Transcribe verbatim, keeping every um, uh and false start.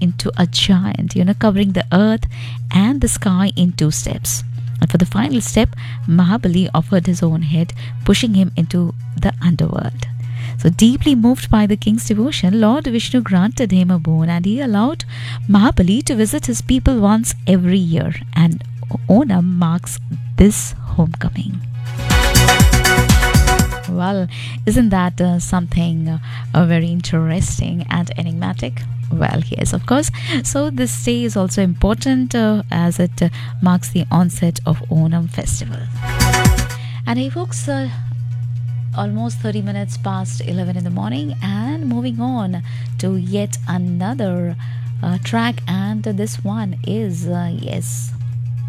into a giant, you know, covering the earth and the sky in two steps. And for the final step, Mahabali offered his own head, pushing him into the underworld. So, deeply moved by the king's devotion, Lord Vishnu granted him a boon and he allowed Mahabali to visit his people once every year. And Onam marks this homecoming. Well, isn't that uh, something uh, uh, very interesting and enigmatic? Well, yes, of course. So this day is also important uh, as it uh, marks the onset of Onam festival. And hey folks, uh, almost thirty minutes past eleven in the morning, and moving on to yet another uh, track, and this one is uh, yes,